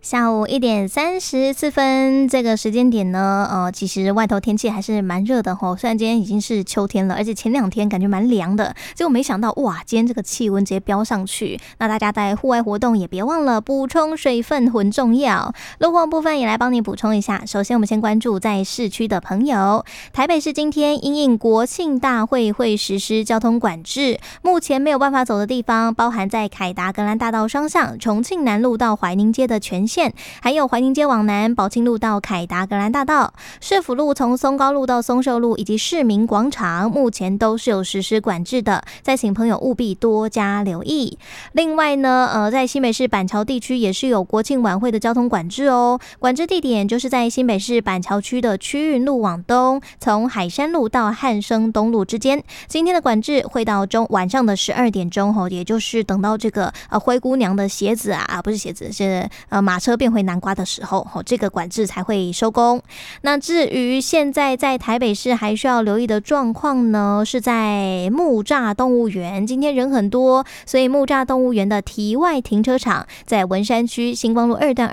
下午1点34分，这个时间点呢，其实外头天气还是蛮热的吼。虽然今天已经是秋天了，而且前2天感觉蛮凉的，结果没想到哇，今天这个气温直接飙上去。那大家在户外活动也别忘了补充水分，很重要。路况部分也来帮你补充一下。首先，我们先关注在市区的朋友，台北市今天因应国庆大会会实施交通管制，目前没有办法走的地方，包含在凯达格兰大道双向、重庆南路到怀宁街的全线，还有怀宁街往南、宝庆路到凯达格兰大道、市府路从松高路到松寿路以及市民广场，目前都是有实施管制的，再请朋友务必多加留意。另外呢，在新北市板桥地区也是有国庆晚会的交通管制哦，管制地点就是在新北市板桥区的区运路往东，从海山路到汉生东路之间。今天的管制会到晚上的12点钟吼，也就是等到这个灰姑娘的鞋子不是鞋子，是马车变回南瓜的时候吼，这个管制才会收工。那至于现在在台北市还需要留意的状况呢，是在木栅动物园，今天人很多，所以木栅动物园的堤外停车场在文山区星光路2段